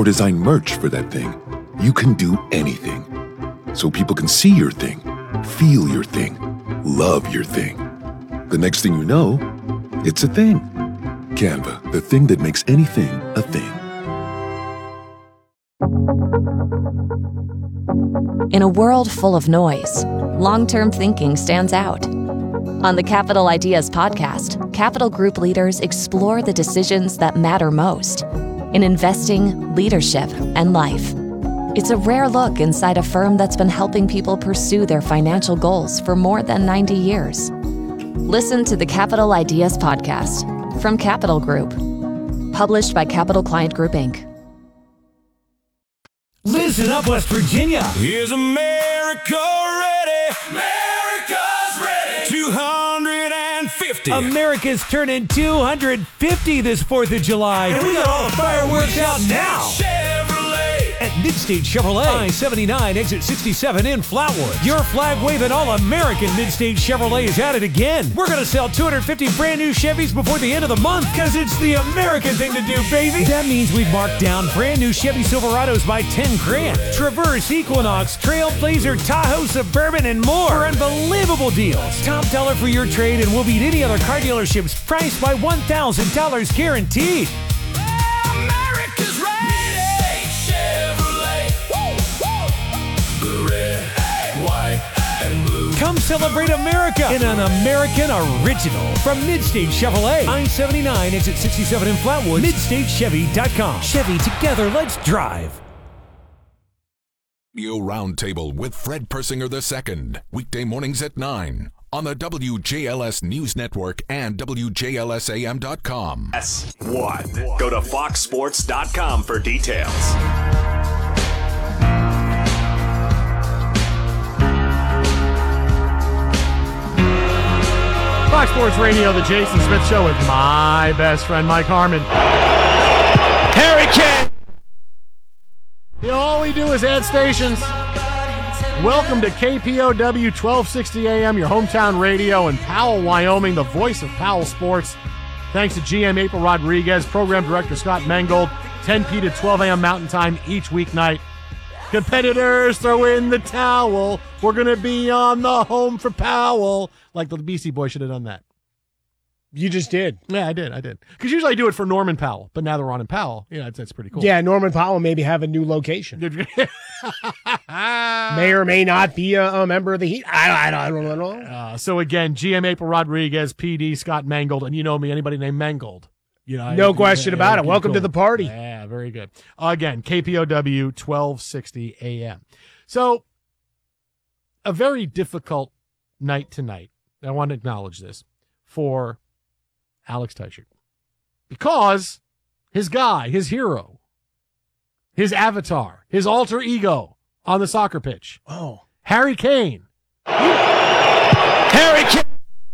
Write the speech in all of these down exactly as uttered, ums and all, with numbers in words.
or design merch for that thing, you can do anything. So people can see your thing, feel your thing, love your thing. The next thing you know, it's a thing. Canva, the thing that makes anything a thing. In a world full of noise, long-term thinking stands out. On the Capital Ideas podcast, Capital Group leaders explore the decisions that matter most in investing, leadership, and life. It's a rare look inside a firm that's been helping people pursue their financial goals for more than ninety years. Listen to the Capital Ideas podcast from Capital Group, published by Capital Client Group, Incorporated. Listen up, West Virginia. Is America ready? America's ready. two hundred fifty. America's turning two hundred fifty this fourth of July. And we got all the fireworks out now. Chevrolet. At Midstate Chevrolet, I seventy-nine, exit sixty-seven in Flatwood. Your flag-waving all-American Midstate Chevrolet is at it again. We're going to sell two hundred fifty brand new Chevys before the end of the month because it's the American thing to do, baby. That means we've marked down brand new Chevy Silverados by ten grand. Traverse, Equinox, Trailblazer, Tahoe, Suburban, and more for unbelievable deals. Top dollar for your trade and we'll beat any other car dealerships priced by one thousand dollars guaranteed. America's ready. Chevrolet. Woo, woo. Red, white, and blue. Come celebrate America in an American original from Midstate Chevrolet. I seventy-nine, exit sixty-seven in Flatwood. Midstate Chevy dot com. Chevy, together, let's drive. Radio Roundtable with Fred Persinger the Second. Weekday mornings at nine on the W J L S News Network and W J L S A M dot com. S one. Go to fox sports dot com for details. Fox Sports Radio, the Jason Smith Show with my best friend, Mike Harmon. Harry Kane! You know, all we do is add stations. Welcome to K P O W twelve sixty A M, your hometown radio in Powell, Wyoming, the voice of Powell Sports. Thanks to G M April Rodriguez, Program Director Scott Mengold, ten p to twelve a.m. Mountain Time each weeknight. Competitors, throw in the towel. We're going to be on the home for Powell. Like the Beastie Boys should have done that. You just did. Yeah, I did. I did. Because usually I do it for Norman Powell, but now they're on in Powell. Yeah, that's, that's pretty cool. Yeah, Norman Powell maybe have a new location. May or may not be a, a member of the Heat. I, I, I don't know. Uh, so again, G M April Rodriguez, P D Scott Mengold, and you know me, anybody named Mengold. You know, no I, question I, about I, it. Welcome cool. to the party. Yeah, very good. Uh, again, K P O W twelve sixty A M. So, a very difficult night tonight. I want to acknowledge this for Alex Teichert. Because his guy, his hero, his avatar, his alter ego on the soccer pitch. Oh. Harry Kane. Harry Kane.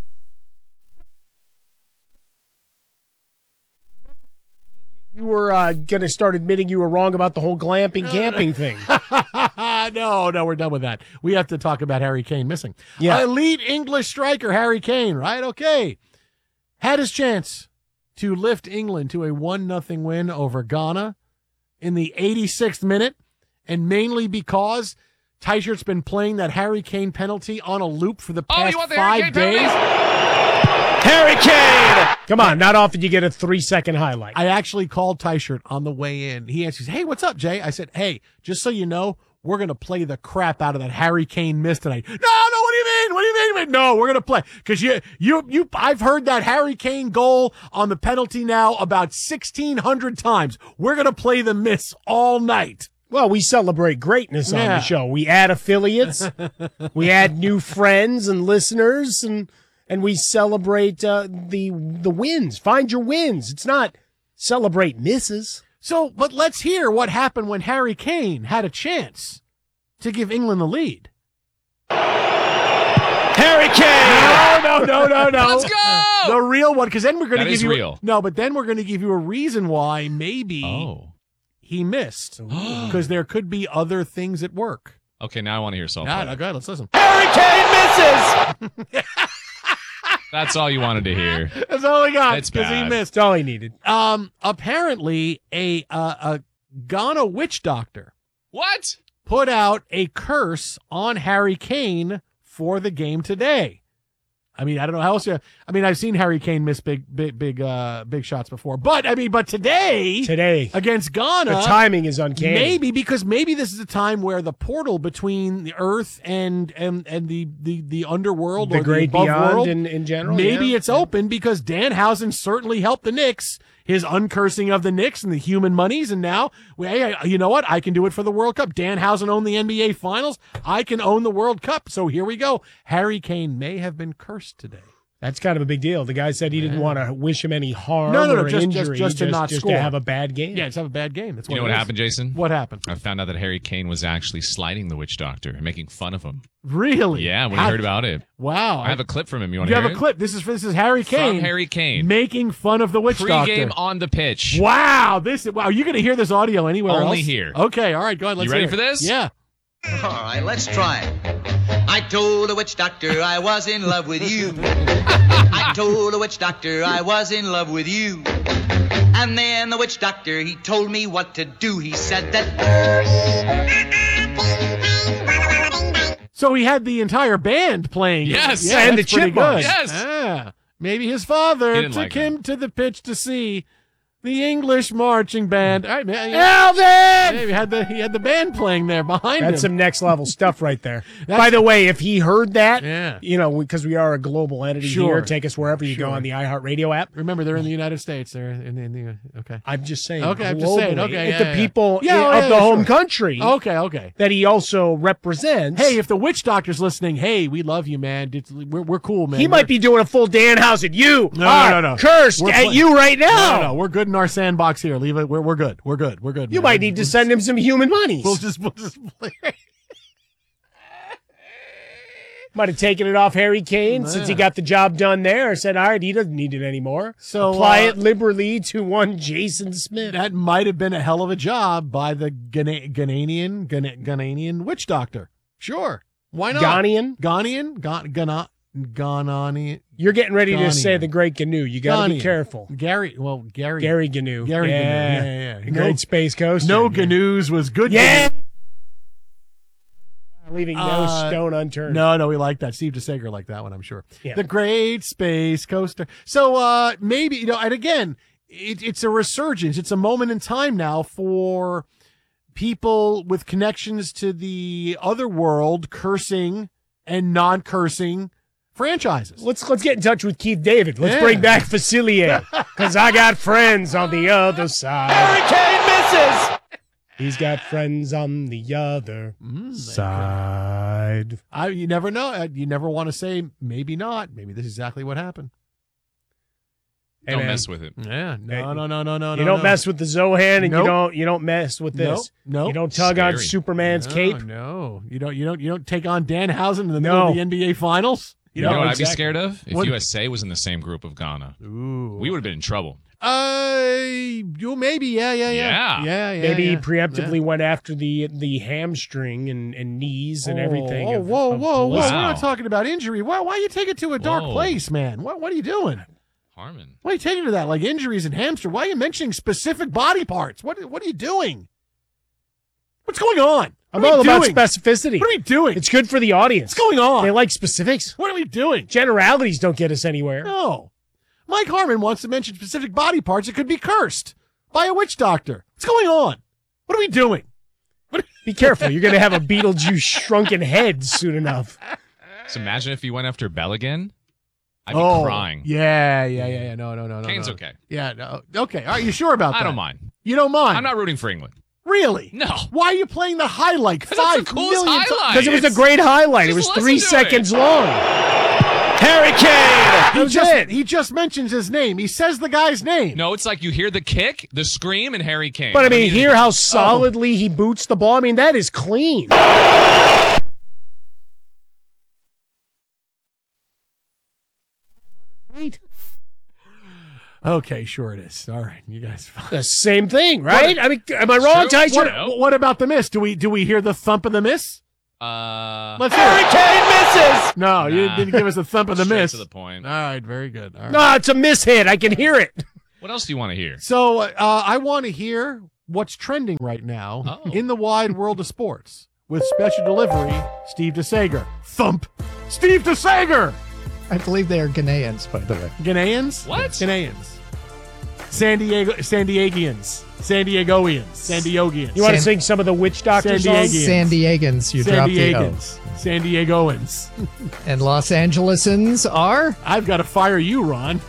You were uh, going to start admitting you were wrong about the whole glamping camping thing. no, no, we're done with that. We have to talk about Harry Kane missing. Yeah. Elite English striker Harry Kane, right? Okay. Had his chance to lift England to a one nothing win over Ghana in the eighty-sixth minute, and mainly because Teichert's been playing that Harry Kane penalty on a loop for the past oh, you want the five Harry Kane days. Harry Kane! Come on, not often you get a three-second highlight. I actually called Teichert on the way in. He answers, hey, what's up, Jay? I said, hey, just so you know, we're going to play the crap out of that Harry Kane miss tonight. No, no, what do you mean? What do you mean? No, we're going to play. Because you, you, you, I've heard that Harry Kane goal on the penalty now about sixteen hundred times. We're going to play the miss all night. Well, we celebrate greatness on Yeah. the show. We add affiliates. We add new friends and listeners, and and we celebrate uh, the the wins. Find your wins. It's not celebrate misses. So, but let's hear what happened when Harry Kane had a chance to give England the lead. Harry Kane! No, no, no, no, no. Let's go! The real one, because then we're going to That give is you real. no, but then we're going to give you a reason why maybe Oh. he missed, because there could be other things at work. Okay, now I want to hear something. Ah, no, go ahead, let's listen. Harry Kane misses! That's all you wanted to hear. That's all I got, That's because he bad. missed. That's all he needed. Um, apparently, a uh, a Ghana witch doctor What? put out a curse on Harry Kane for the game today. I mean, I don't know how else. You, I mean, I've seen Harry Kane miss big, big, big, uh, big shots before, but I mean, but today, Today. against Ghana, The timing is uncanny. maybe because maybe this is a time where the portal between the Earth and and and the the, the underworld The or great the above beyond world, in, in general. maybe yeah. it's open because Danhausen certainly helped the Knicks. His uncursing of the Knicks and the human monies, and now, well, hey, you know what? I can do it for the World Cup. Danhausen owned the N B A Finals. I can own the World Cup. So here we go. Harry Kane may have been cursed today. That's kind of a big deal. The guy said he didn't want to wish him any harm No, no, no, or just- injury, just- just to not just score. to have a bad game. Yeah, just have a bad game. That's what You know it what is. happened, Jason? What happened? I found out that Harry Kane was actually slighting the witch doctor and making fun of him. Really? Yeah, when How- I heard about it. Wow. I have a clip from him. You want You to have hear a clip. This is this is Harry Kane. From Harry Kane. making fun of the witch Pre-game doctor. on the pitch. Wow, this is, wow. You're going to hear this audio anywhere Only else? here. Okay, all right, go ahead. Let's You ready hear for it. this? Yeah. All right, let's try it. I told the witch doctor I was in love with you. I told the witch doctor I was in love with you. And then the witch doctor, he told me what to do. He said that... So he had the entire band playing. Yes. yeah, And that's the pretty Chipmunks. good. Yes. Ah, maybe his father He took didn't like him him. to the pitch to see the English marching band. All right, man. Alvin! Yeah, he had the he had the band playing there behind That's him. some next level stuff right there. That's- By the way, if he heard that, Yeah. you know, because we are a global entity Sure. here, take us wherever you go Sure. on the iHeartRadio app. Remember, they're in the United States. They're in the, in the okay. I'm just saying. Okay, I'm just saying, globally, okay, if yeah, the yeah. people Yeah, i- oh, of yeah, the yeah, home sure. country Okay, okay. that he also represents. Hey, if the witch doctor's listening, hey, we love you, man. It's- We're, we're cool, man. he might be doing a full Danhausen. You No, are no, no, no. cursed We're at play- you right now. No, no, no, we're good in our sandbox here. Leave it. We're, we're good. We're good. We're good. You man. might need to send him some human monies. We'll just, we'll just play. Might have taken it off Harry Kane since he Yeah. got the job done there. Said, all right, he doesn't need it anymore. So, apply uh, it liberally to one Jason Smith. That might have been a hell of a job by the Ghana- Ghanaian Ghana- Ghanaian witch doctor. Sure. Why not? Ghanaian? Ghanaian? Ga- Ghana- Ghanaian? You're getting ready to Ghanaian. say the great Gnu. You got to be Ghanaian. careful. Gary, well, Gary. Gary Gnu. Gary yeah. Gnu. Yeah, yeah, yeah. Great No- space coaster. No Gnu's was good. Yeah. Gnu. Leaving no Uh, stone unturned. No, no, we like that. Steve DeSager liked that one, I'm sure. Yeah. The Great Space Coaster. So uh, maybe, you know, and again, it, it's a resurgence. It's a moment in time now for people with connections to the other world cursing and non-cursing franchises. Let's let's get in touch with Keith David. Let's Yeah. bring back Facilier because I got friends on the other side. Hurricane misses! He's got friends on the other Mm, side. I, you never know. Uh, You never want to say maybe not. Maybe this is exactly what happened. Hey, Don't man, mess with it. Yeah. No, Hey, no, no, no, no, You no. don't no. mess with the Zohan, and Nope. you don't you don't mess with this. No, no. You don't tug on Scary. Superman's no, cape. No, you don't. You don't. You don't take on Danhausen in the middle No. of the N B A Finals. You No, know what I'd exactly. be scared of? If What- U S A was in the same group of Ghana. Ooh. We would have been in trouble. Uh, you maybe. Yeah, yeah, yeah. Yeah. Yeah, yeah. Maybe yeah, he preemptively yeah. went after the the hamstring and, and knees and everything. Oh, of- whoa, of whoa, whoa! Pulisic. We're Wow. not talking about injury. Why? Why you take it to a dark Whoa. place, man? What? What are you doing? Harmon. Why are you taking it to that? Like injuries and hamster? Why are you mentioning specific body parts? What? What are you doing? What's going on? I'm What are all we about doing? specificity. What are we doing? It's good for the audience. What's going on? They like specifics. What are we doing? Generalities don't get us anywhere. No. Mike Harmon wants to mention specific body parts that could be cursed by a witch doctor. What's going on? What are we doing? What Be careful. You're going to have a Beetlejuice shrunken head soon enough. So imagine if he went after Bell again. I'd be oh, crying. Yeah, yeah, yeah, yeah. No, no, no, no. Kane's no. okay. Yeah, no. Okay. Are you sure about that? I don't mind. You don't mind? I'm not rooting for England. Really? No. Why are you playing the highlight? That's Five the coolest million ti- highlight. Because it was a It's- great highlight. It just was three listen to it. seconds long. Harry Kane! He That's just, it. he just mentions his name. He says the guy's name. No, it's like you hear the kick, the scream, and Harry Kane. But I mean, need hear to- how solidly he boots the ball. I mean, that is clean. Right. Okay, sure it is. All right, you guys. The same thing, right? I mean, am I wrong, true. Tyson? What, No. what about the miss? Do we do we hear the thump of the miss? Uh, Let's hear Harry it. Kane misses! No, you Nah. didn't give us a thump of the straight miss. to the point. All right, very good. All right. No, it's a mishit. I can hear it. What else do you want to hear? So uh, I want to hear what's trending right now Oh. in the wide world of sports with special delivery, Steve DeSager. Thump! Steve DeSager! I believe they are Ghanaians, by the way. Ghanaians? What? Ghanaians. San Diego, San Diegians. San Diegoians. San Diegoians. You want to San- sing some of the Witch Doctor San songs? Diegians. San Diegans, you San dropped the O. Diegans. San Diegoans. And Los Angelesans are? I've got to fire you, Ron.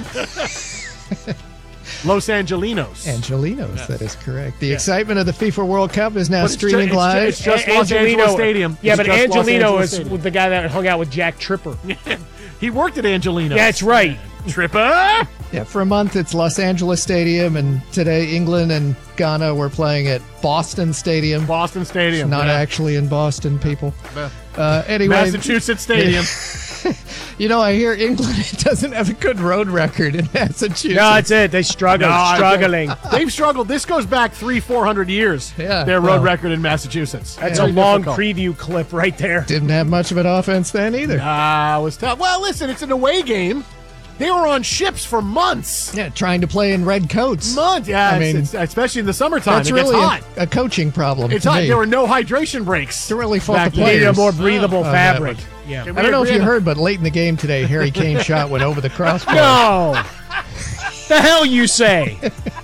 Los Angelinos. Angelinos, Yes. that is correct. The Yeah. excitement of the FIFA World Cup is now But it's ju- streaming it's ju- live. it's just A- Los Angeles Angelino- Stadium. Yeah, It's but just Los Angelino Angeles is Stadium. the guy that hung out with Jack Tripper. He worked at Angelino's. Yeah, that's right. Tripper! Yeah, for a month it's Los Angeles Stadium, and today England and Ghana were playing at Boston Stadium. Boston Stadium. Not yeah. actually in Boston, people. Uh, anyway, Massachusetts Stadium. you know, I hear England doesn't have a good road record in Massachusetts. No, that's it. They struggle. No, struggling. They've struggled. This goes back three, four hundred years. Yeah, their road well. record in Massachusetts. That's Very a long difficult. preview clip right there. Didn't have much of an offense then either. Ah, it was tough. Well, listen, it's an away game. They were on ships for months. Yeah, trying to play in red coats. Months. Yeah, I it's- mean, it's, especially in the summertime. That's it really gets a, hot. a coaching problem. It's to hot. me. There were no hydration breaks. To really fault back the then. You need a players. more breathable Oh, fabric. that Yeah. Okay, I don't know we if you had a- heard, but late in the game today, Harry Kane's shot went over the crossbar. No. The hell you say?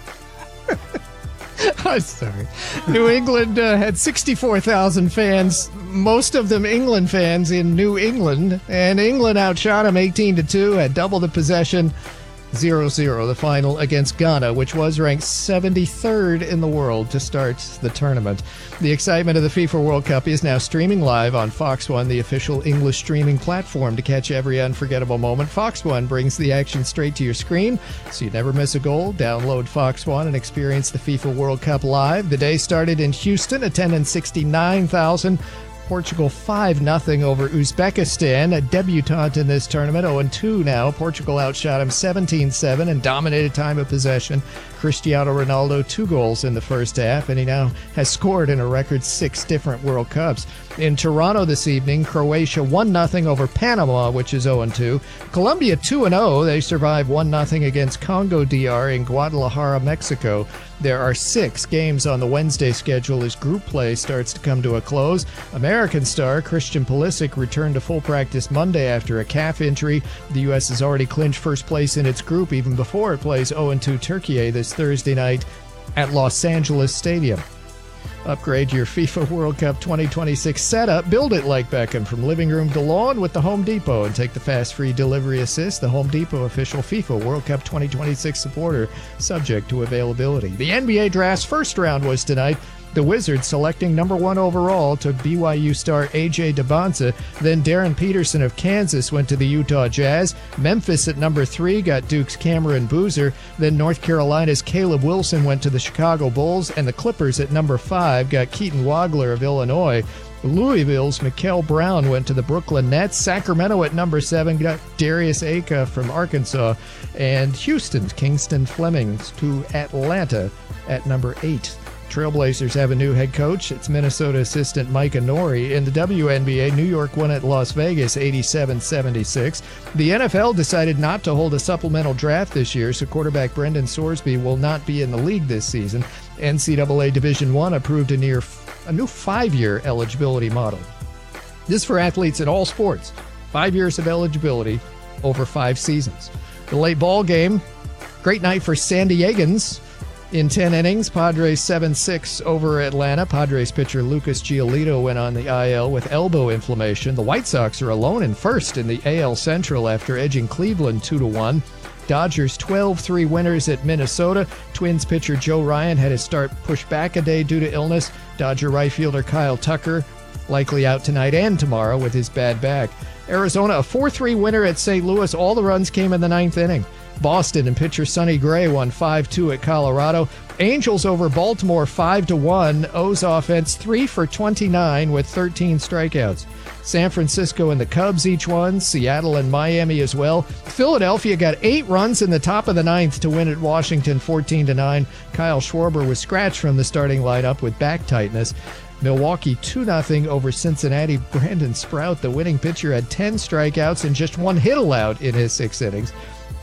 I'm sorry. New England uh, had sixty-four thousand fans, most of them England fans in New England, and England outshot them eighteen to two, had double the possession, zero zero the final against Ghana, which was ranked seventy-third in the world to start the tournament. The excitement of the FIFA World Cup is now streaming live on Fox One, the official English streaming platform. To catch every unforgettable moment, Fox One brings the action straight to your screen, so you never miss a goal. Download Fox One and experience the FIFA World Cup live. The day started in Houston, attendance sixty-nine thousand. Portugal five nothing over Uzbekistan, a debutant in this tournament, oh and two now. Portugal outshot him seventeen seven and dominated time of possession. Cristiano Ronaldo, two goals in the first half, and he now has scored in a record six different World Cups. In Toronto this evening, Croatia one nothing over Panama, which is oh and two. Colombia two and oh, they survived one nothing against Congo D R in Guadalajara, Mexico. There are six games on the Wednesday schedule as group play starts to come to a close. American star Christian Pulisic returned to full practice Monday after a calf injury. The U S has already clinched first place in its group even before it plays oh and two Turkey this Thursday night at Los Angeles Stadium. Upgrade your FIFA World Cup twenty twenty-six setup. Build it like Beckham from living room to lawn with the Home Depot and take the fast free delivery assist. The Home Depot official FIFA World Cup twenty twenty-six supporter, subject to availability. The N B A draft's first round was tonight. The Wizards, selecting number one overall, took B Y U star A J DeBonza. Then Darren Peterson of Kansas went to the Utah Jazz. Memphis at number three got Duke's Cameron Boozer. Then North Carolina's Caleb Wilson went to the Chicago Bulls. And the Clippers at number five got Keaton Wagler of Illinois. Louisville's Mikael Brown went to the Brooklyn Nets. Sacramento at number seven got Darius Aka from Arkansas. And Houston's Kingston Flemings to Atlanta at number eight. Trailblazers have a new head coach. It's Minnesota assistant Micah Nori. In the W N B A, New York won at Las Vegas eighty-seven seventy-six. The N F L decided not to hold a supplemental draft this year, so quarterback Brendan Sorsby will not be in the league this season. N C double A Division One approved a, near, a new five-year eligibility model. This for athletes in all sports. Five years of eligibility over five seasons. The late ball game, great night for San Diegans. In ten innings, Padres seven six over Atlanta. Padres pitcher Lucas Giolito went on the I L with elbow inflammation. The White Sox are alone in first in the A L Central after edging Cleveland two to one. Dodgers twelve three winners at Minnesota. Twins pitcher Joe Ryan had his start pushed back a day due to illness. Dodger right fielder Kyle Tucker likely out tonight and tomorrow with his bad back. Arizona a four three winner at Saint Louis. All the runs came in the ninth inning. Boston and pitcher Sonny Gray won five two at Colorado. Angels over Baltimore five to one. O's offense three for twenty-nine with thirteen strikeouts. San Francisco and the Cubs each won. Seattle and Miami as well. Philadelphia got eight runs in the top of the ninth to win at Washington fourteen to nine. Kyle Schwarber was scratched from the starting lineup with back tightness. Milwaukee two nothing over Cincinnati. Brandon Sprout, the winning pitcher, had ten strikeouts and just one hit allowed in his six innings.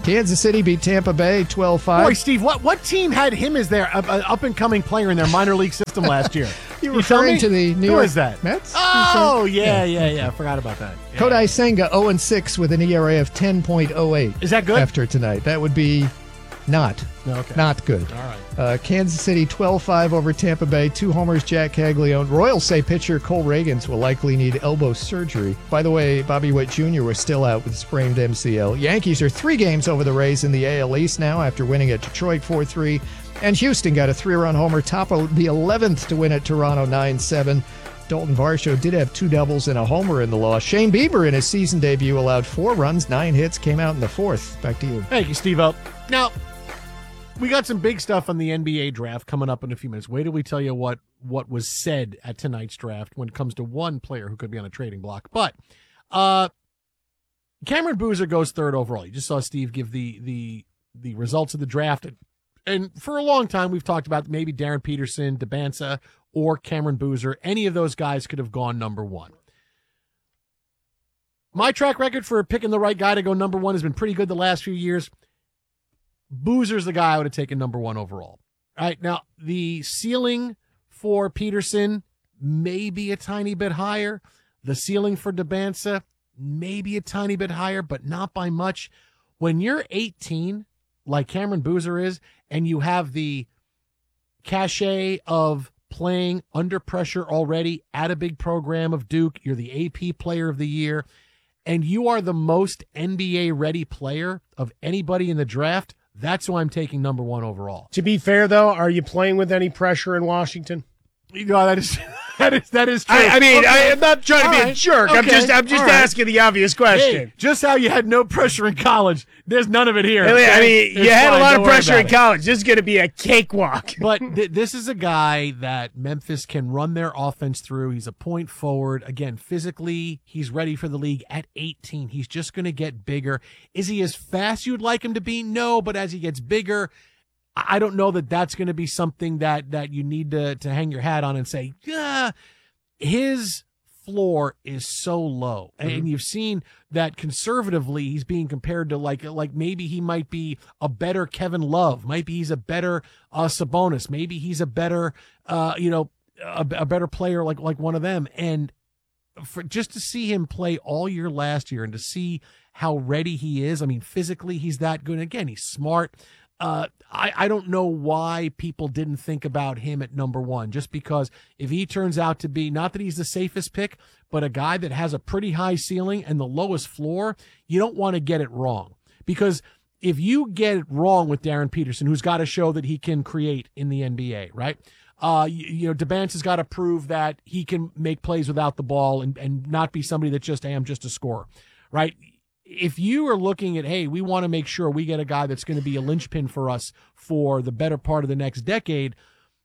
Kansas City beat Tampa Bay twelve five. Boy, Steve, what, what team had him as their uh, uh, up-and-coming player in their minor league system last year? You're you tell referring me? to the New Who York is that? Mets? Oh, yeah, yeah, yeah. I forgot about that. Yeah. Kodai Senga oh and six with an E R A of ten point oh eight. Is that good? After tonight. That would be not. No, okay. Not good. All right. Uh, Kansas City twelve five over Tampa Bay. Two homers, Jack Caglione. Royals say pitcher Cole Reagans will likely need elbow surgery. By the way, Bobby Witt Junior was still out with sprained M C L. Yankees are three games over the Rays in the A L East now after winning at Detroit four three. And Houston got a three-run homer, top of the eleventh to win at Toronto nine seven. Dalton Varsho did have two doubles and a homer in the loss. Shane Bieber in his season debut allowed four runs, nine hits, came out in the fourth. Back to you. Thank you, Steve-O. Now, we got some big stuff on the N B A draft coming up in a few minutes. Wait till we tell you what, what was said at tonight's draft when it comes to one player who could be on a trading block. But uh, Cameron Boozer goes third overall. You just saw Steve give the the the results of the draft. And, and for a long time, we've talked about maybe Darren Peterson, DeBanza, or Cameron Boozer. Any of those guys could have gone number one. My track record for picking the right guy to go number one has been pretty good the last few years. Boozer's the guy I would have taken number one overall. All right, now, the ceiling for Peterson may be a tiny bit higher. The ceiling for DeBanza may be a tiny bit higher, but not by much. When you're eighteen, like Cameron Boozer is, and you have the cachet of playing under pressure already at a big program of Duke, you're the A P Player of the Year, and you are the most N B A-ready player of anybody in the draft, that's who I'm taking number one overall. To be fair, though, are you playing with any pressure in Washington? You know, that is that is that is true. I, I mean, okay. I, I'm not trying to All be right. a jerk. I'm Okay. just I'm just All right. asking the obvious question. Hey, just how you had no pressure in college, there's none of it here. I mean, I okay? mean, It's you had fine. a lot Don't of worry pressure about in it. college. This is going to be a cakewalk. But th- this is a guy that Memphis can run their offense through. He's a point forward. Again, physically, he's ready for the league at eighteen. He's just going to get bigger. Is he as fast you'd like him to be? No, but as he gets bigger, I don't know that that's going to be something that, that you need to, to hang your hat on and say, yeah, his floor is so low. Mm-hmm. And you've seen that conservatively he's being compared to like, like maybe he might be a better Kevin Love. Maybe he's a better uh, Sabonis. Maybe he's a better, uh, you know, a, a better player like, like one of them. And for just to see him play all year last year and to see how ready he is, I mean, physically he's that good. Again, he's smart. Uh, I, I don't know why people didn't think about him at number one, just because if he turns out to be, not that he's the safest pick, but a guy that has a pretty high ceiling and the lowest floor, you don't want to get it wrong. Because if you get it wrong with Darren Peterson, who's got to show that he can create in the N B A, right? Uh, you, you know, DeBanza's got to prove that he can make plays without the ball and, and not be somebody that just, hey, I'm just a scorer, right? If you are looking at, hey, we want to make sure we get a guy that's going to be a linchpin for us for the better part of the next decade,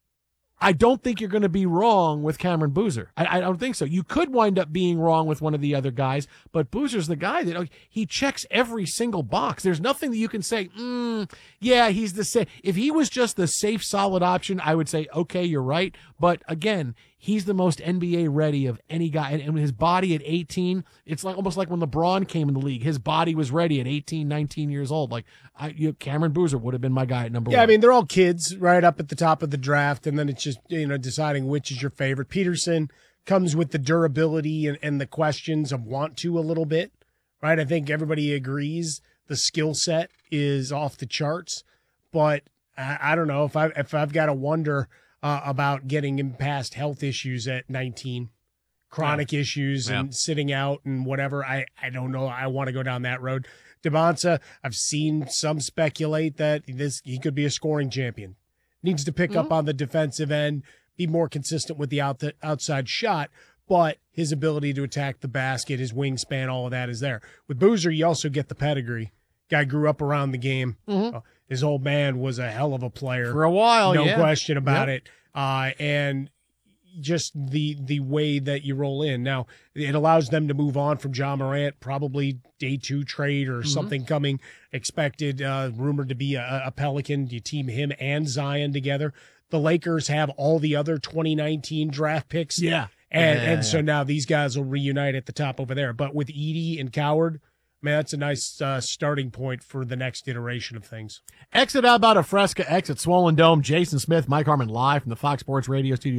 I don't think you're going to be wrong with Cameron Boozer. I, I don't think so. You could wind up being wrong with one of the other guys, but Boozer's the guy that he checks every single box. There's nothing that you can say, mm, yeah, he's the same. If he was just the safe, solid option, I would say, okay, you're right. But again, he's the most N B A ready of any guy. And, and his body at eighteen, it's like almost like when LeBron came in the league. His body was ready at eighteen, nineteen years old. Like I, you know, Cameron Boozer would have been my guy at number Yeah, one. I mean, they're all kids right up at the top of the draft, and then it's just, you know, deciding which is your favorite. Peterson comes with the durability and, and the questions of want to a little bit, right? I think everybody agrees the skill set is off the charts, but I, I don't know if I if I've got to wonder uh, about getting him past health issues at nineteen, chronic yeah. issues yeah. and sitting out and whatever. I, I don't know. I want to go down that road. DeBanza, I've seen some speculate that this he could be a scoring champion. Needs to pick mm-hmm. up on the defensive end, be more consistent with the, out the outside shot, but his ability to attack the basket, his wingspan, all of that is there. With Boozer, you also get the pedigree. Guy grew up around the game. Mm-hmm. Uh, his old man was a hell of a player. For a while, no yeah. question about yep. it. Uh, and just the the way that you roll in. Now, it allows them to move on from John Morant, probably day two trade or mm-hmm. something coming expected, uh, rumored to be a, a Pelican. You team him and Zion together. The Lakers have all the other twenty nineteen draft picks. Yeah. And yeah, and so yeah. now these guys will reunite at the top over there. But with Edey and Coward, Man, that's a nice uh, starting point for the next iteration of things. Exit out about a Fresca, exit Swollen Dome. Jason Smith, Mike Harmon live from the Fox Sports Radio studio.